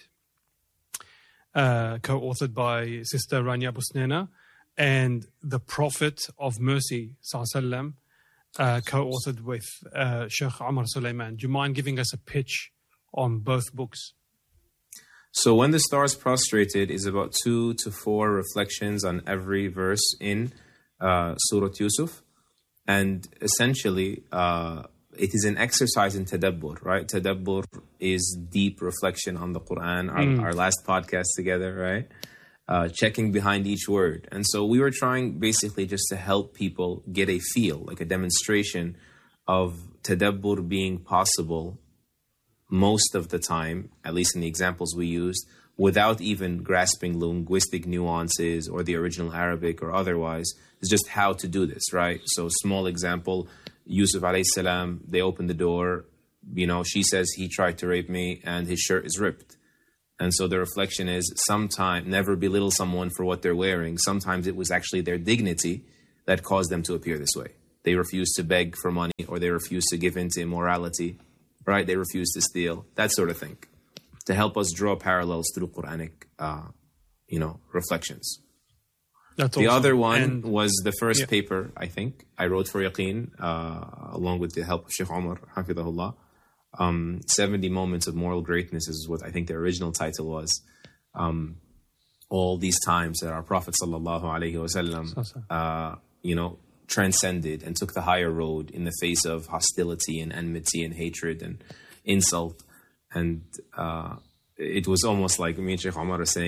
uh, co-authored by Sister Rania Busnena, and The Prophet of Mercy, sallallahu uh, co-authored with uh, Sheikh Omar Sulaiman. Do you mind giving us a pitch on both books? So When the Stars Prostrated is about two to four reflections on every verse in uh, Surah Yusuf. And essentially, uh, it is an exercise in tadabbur, right? Tadabbur is deep reflection on the Quran, our, mm. our last podcast together, right? Uh, checking behind each word. And so we were trying basically just to help people get a feel, like a demonstration of tadabbur being possible most of the time, at least in the examples we used, without even grasping linguistic nuances or the original Arabic or otherwise. It's just how to do this, right? So small example, Yusuf alayhi salam, they open the door, you know, she says he tried to rape me and his shirt is ripped. And so the reflection is, sometimes never belittle someone for what they're wearing. Sometimes it was actually their dignity that caused them to appear this way. They refused to beg for money, or they refused to give in to immorality, right? They refused to steal, that sort of thing, to help us draw parallels through Quranic, uh, you know, reflections. That's the awesome. other one And, was the first yeah. paper, I think, I wrote for Yaqeen, uh, along with the help of Sheikh Umar, Hafidahullah. Um, seventy Moments of Moral Greatness is what I think the original title was. Um, all these times that our Prophet sallallahu alaihi wasallam, uh, you know, transcended and took the higher road in the face of hostility and enmity and hatred and insult. And uh, it was almost like me and Sheikh Umar are saying,